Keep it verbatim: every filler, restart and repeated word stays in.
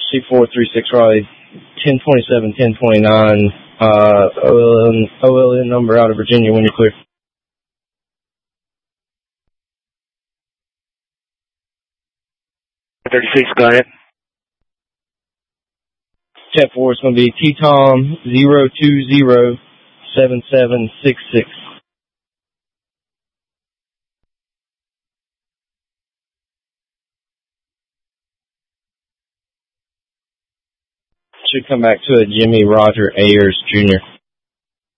C four three six Raleigh, ten twenty-seven, ten twenty-nine, uh, O L N, O L N number out of Virginia when you're clear. thirty-six, go ahead. ten four, it's going to be T Tom zero two zero seven seven six six. Should come back to a Jimmy Roger Ayers Junior